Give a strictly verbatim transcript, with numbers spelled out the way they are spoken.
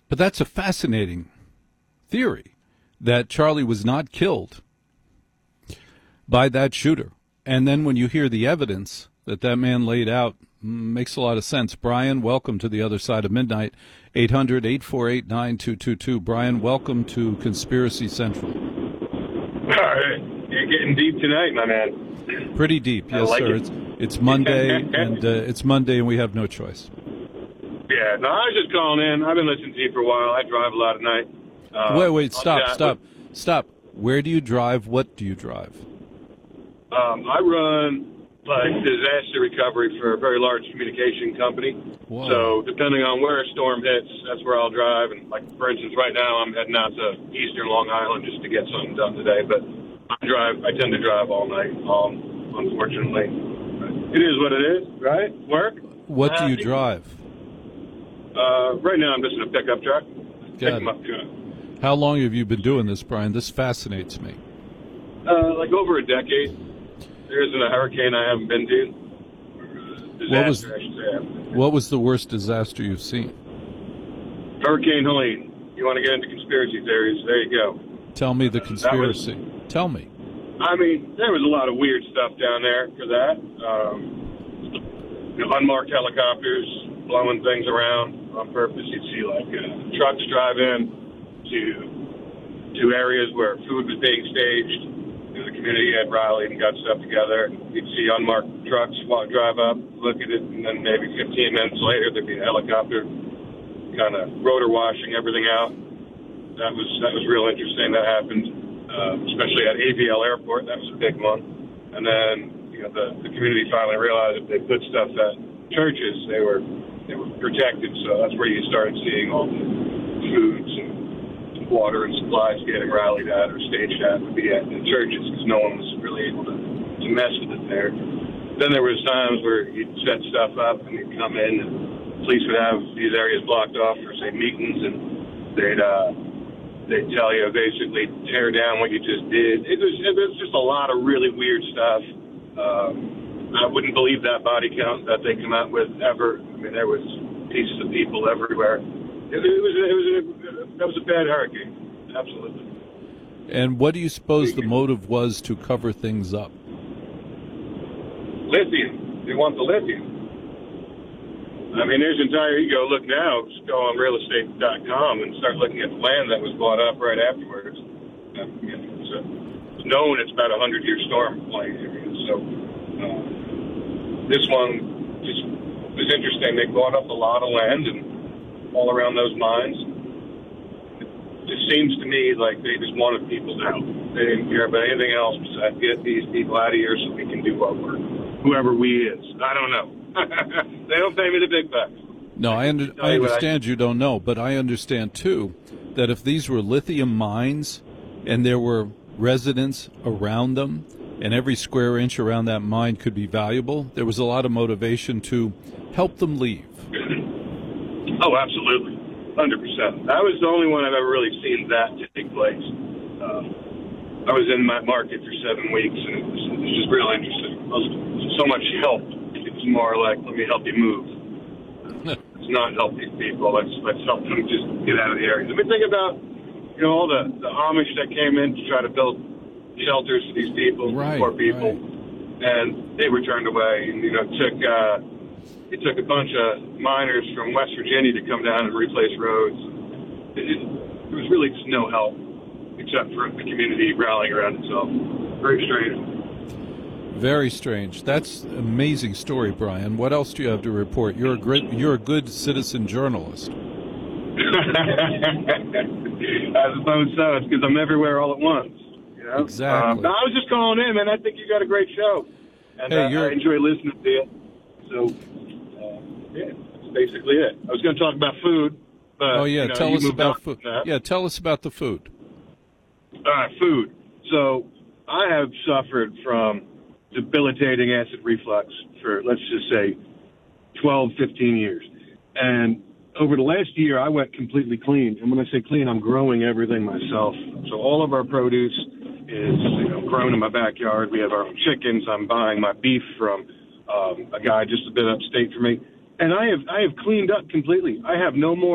But that's a fascinating theory, that Charlie was not killed by that shooter. And then when you hear the evidence that that man laid out, makes a lot of sense. Brian, welcome to the other side of midnight. eight hundred, eight four eight, nine two two two. Brian, welcome to Conspiracy Central. All right. You're getting deep tonight, my man. Pretty deep, yes, like sir. it. It's, it's Monday, and uh, it's Monday, and we have no choice. Yeah, no, I was just calling in. I've been listening to you for a while. I drive a lot at night. Uh, wait, wait, stop, chat stop, with- stop. Where do you drive? What do you drive? Um, I run like disaster recovery for a very large communication company. Whoa. So depending on where a storm hits, that's where I'll drive. And like for instance, right now I'm heading out to Eastern Long Island just to get something done today. But I drive. I tend to drive all night. Um, unfortunately, it is what it is, right? Work. What do you Happy. drive? Uh, right now I'm just in a pickup truck. Pick Got 'em it. up truck. How long have you been doing this, Brian? This fascinates me. Uh, like over a decade. There isn't a hurricane I haven't been to. Disaster, What was- I should say. What was the worst disaster you've seen? Hurricane Helene. You want to get into conspiracy theories? There you go. Tell me the was- conspiracy. Tell me. I mean, there was a lot of weird stuff down there for that. Um, you know, unmarked helicopters blowing things around on purpose. You'd see like uh, trucks drive in to to areas where food was being staged. You know, the community had rallied and got stuff together. You'd see unmarked trucks walk, drive up, look at it, and then maybe fifteen minutes later there'd be a helicopter kind of rotor washing everything out. That was that was real interesting. That happened, uh, especially at A V L Airport. That was a big one. And then you know the, the community finally realized if they put stuff at churches, they were they were protected. So that's where you started seeing all the foods and water and supplies getting rallied at or staged at would be at the churches because no one was really able to, to mess with it there. Then there was times where you'd set stuff up and you'd come in and police would have these areas blocked off for, say, meetings, and they'd uh, they'd tell you basically tear down what you just did. It was it was just a lot of really weird stuff. Um, I wouldn't believe that body count that they come out with ever. I mean, there was pieces of people everywhere. It, it was it was a, that was a bad hurricane, absolutely. And what do you suppose the motive was to cover things up? Lithium. They want the lithium. I mean, there's entire, you go look now, just go on real estate dot com and start looking at the land that was bought up right afterwards. Um, you know, it's, uh, it's known it's about a hundred-year storm plain area. So uh, this one just was interesting. They bought up a lot of land and all around those mines. It just seems to me like they just wanted people to help. They didn't care about anything else besides get these people out of here so we can do our work. Whoever we is. I don't know. They don't pay me the big bucks. No, I, under, I understand you don't know, but I understand, too, that if these were lithium mines and there were residents around them and every square inch around that mine could be valuable, there was a lot of motivation to help them leave. Oh, absolutely. one hundred percent. That was the only one I've ever really seen that take place. Um, I was in that market for seven weeks, and it was, it was just real interesting. It was so much help. It was more like, let me help you move. Let's not help these people. Let's let's help them just get out of the area. I mean, think about, you know, all the, the Amish that came in to try to build shelters for these people, right, poor people, right. And they were turned away. And, you know, it took... Uh, It took a bunch of miners from West Virginia to come down and replace roads. It, it, there was really just no help except for the community rallying around itself. Very strange. Very strange. That's an amazing story, Brian. What else do you have to report? You're a great, you're a good citizen journalist. I suppose so. It's because I'm everywhere all at once. You know? Exactly. Um, I was just calling in, man. I think you got a great show, and hey, uh, you're... I enjoy listening to you. So. Yeah, that's basically it. I was going to talk about food, but oh yeah, you know, tell you us moved about on food. from that. Yeah, tell us about the food. All right, food. So I have suffered from debilitating acid reflux for, let's just say, twelve, fifteen years. And over the last year, I went completely clean. And when I say clean, I'm growing everything myself. So all of our produce is you know, grown in my backyard. We have our own chickens. I'm buying my beef from um, a guy just a bit upstate from me. And I have I have cleaned up completely. I have no more